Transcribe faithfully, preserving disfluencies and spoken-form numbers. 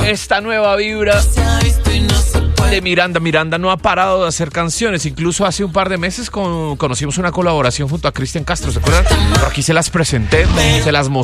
esta nueva vibra de Miranda. Miranda no ha parado de hacer canciones. Incluso hace un par de meses con, conocimos una colaboración junto a Cristian Castro, ¿se acuerdan? Por aquí se las presenté, se las mostré.